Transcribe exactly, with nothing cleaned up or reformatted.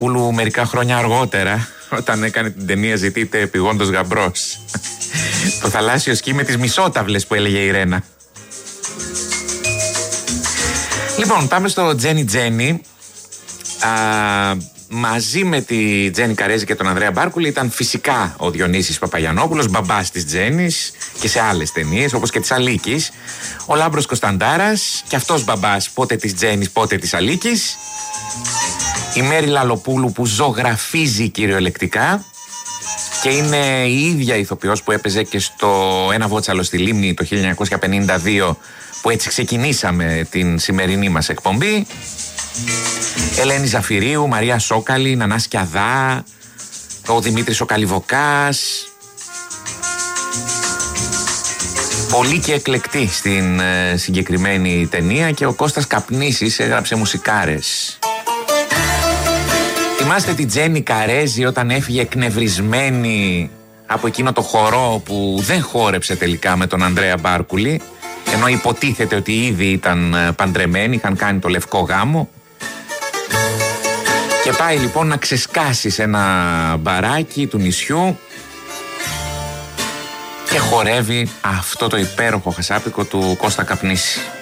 Πούλου μερικά χρόνια αργότερα, όταν έκανε την ταινία «Ζητείτε πηγόντος γαμπρός». Το θαλάσσιο σκι με τις μισόταυλες που έλεγε η Ρένα. Λοιπόν, πάμε στο Τζένι Τζένι. Α, μαζί με τη Τζένι Καρέζη και τον Ανδρέα Μπάρκουλη ήταν φυσικά ο Διονύσης Παπαγιαννόπουλος, μπαμπάς της Τζένις και σε άλλες ταινίες όπως και της Αλίκης. Ο Λάμπρος Κωνσταντάρας και αυτός μπαμπάς πότε της Τζένις πότε της Αλίκης. Η Μέρη Λαλοπούλου που ζωγραφίζει κυριολεκτικά και είναι η ίδια ηθοποιός που έπαιζε και στο Ένα βότσαλο στη Λίμνη το χίλια εννιακόσια πενήντα δύο, που έτσι ξεκινήσαμε την σημερινή μας εκπομπή. Ελένη Ζαφυρίου, Μαρία Σόκαλη, Νανά Σκιαδά, ο Δημήτρης ο Καλιβοκάς. Πολύ και εκλεκτή στην ε, συγκεκριμένη ταινία, και ο Κώστας Καπνίσης έγραψε μουσικάρες. Θυμάστε τη Τζένι Καρέζη όταν έφυγε εκνευρισμένη από εκείνο το χορό που δεν χόρεψε τελικά με τον Ανδρέα Μπάρκουλη, ενώ υποτίθεται ότι ήδη ήταν παντρεμένοι, είχαν κάνει το λευκό γάμο. Και πάει λοιπόν να ξεσκάσει σε ένα μπαράκι του νησιού και χορεύει αυτό το υπέροχο χασάπικο του Κώστα Καπνίση.